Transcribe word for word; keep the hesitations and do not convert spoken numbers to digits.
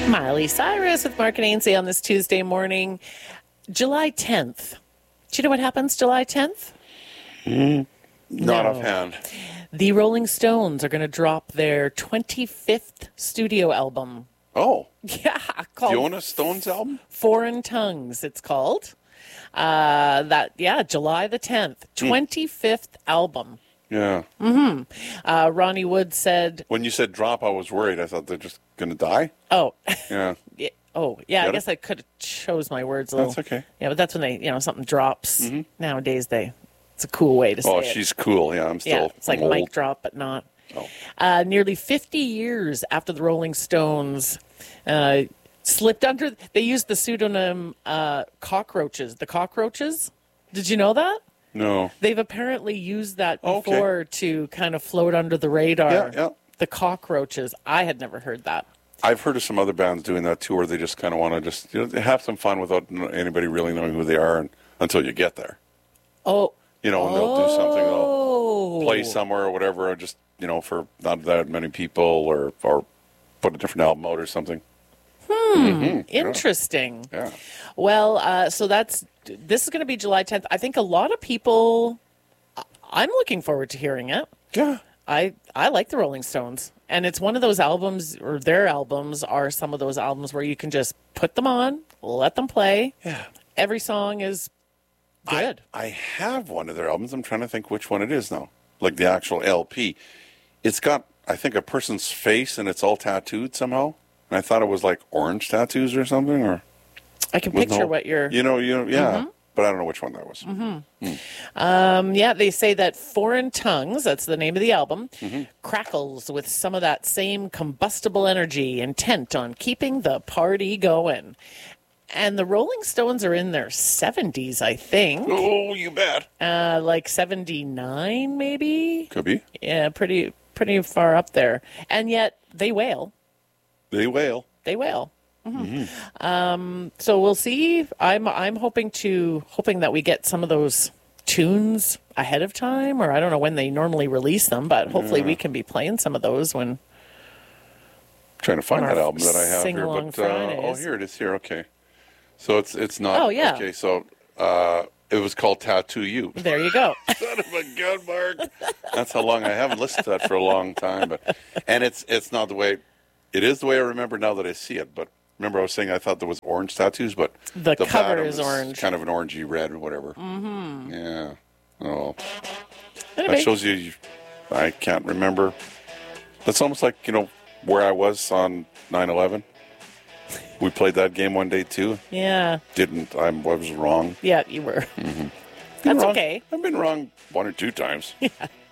Miley Cyrus with Mark and Ainsley on this Tuesday morning, July tenth. Do you know what happens July tenth? Mm, not No. offhand. The Rolling Stones are going to drop their twenty-fifth studio album. Oh, Yeah, called Fiona Stone's album? Foreign Tongues, it's called. Uh, that, yeah, July the tenth, twenty-fifth album. Yeah. Uh, Ronnie Wood said, When you said drop, I was worried. I thought they're just going to die. oh, Yeah. yeah, oh, yeah, I Get it? guess I could have chose my words a little. That's okay. Yeah, but that's when they, you know, something drops. Nowadays, they, it's a cool way to say Oh, it. she's cool. Yeah, I'm still Yeah, it's like I'm mic old. drop, but not. Oh. Uh, nearly fifty years after the Rolling Stones uh, slipped under, they used the pseudonym uh, Cockroaches. The Cockroaches? Did you know that? No. They've apparently used that Okay. before to kind of float under the radar. Yeah, yeah. The Cockroaches. I had never heard that. I've heard of some other bands doing that too, where they just kind of want to just you know they have some fun without n- anybody really knowing who they are and, until you get there. Oh. You know, and they'll do something. They'll Oh. play somewhere or whatever, or just you know for not that many people, or or put a different album out or something. Interesting. Yeah. Well, uh, so that's this is going to be July tenth. I think a lot of people. I- I'm looking forward to hearing it. Yeah. I I like the Rolling Stones, and it's one of those albums, or their albums are some of those albums where you can just put them on, let them play. Yeah. Every song is good. I, I have one of their albums. I'm trying to think which one it is now. Like the actual L P. It's got, I think, a person's face and it's all tattooed somehow. And I thought it was like orange tattoos or something. Or I can with picture no- what you're. You know, you know, yeah. But I don't know which one that was. Um, yeah, they say that Foreign Tongues, that's the name of the album, crackles with some of that same combustible energy, intent on keeping the party going. And the Rolling Stones are in their seventies, I think. Oh, you bet. Uh, like seventy-nine, maybe? Could be. Yeah, pretty pretty far up there. And yet they wail. They wail. They wail. Mm-hmm. Um, so we'll see. I'm I'm hoping to hoping that we get some of those tunes ahead of time, or I don't know when they normally release them, but hopefully we can be playing some of those when. Trying to find On our that album that I have here, sing-along but uh, oh, Fridays. here it is. Here, okay. So it's it's not. Oh, yeah. Okay, so uh, it was called Tattoo You. There you go. Son of a gun, Mark. That's how long I haven't listened to that for a long time, but and it's it's not the way. It is the way I remember now that I see it, but. Remember, I was saying I thought there was orange tattoos, but The cover bottom is orange. kind of an orangey red or whatever. Mm-hmm. Yeah. Oh, Anyway, that shows you, you. I can't remember. That's almost like you know where I was on nine eleven. We played that game one day too. yeah, Didn't I? I was wrong. yeah, you were. Been That's wrong. okay. I've been wrong one or two times.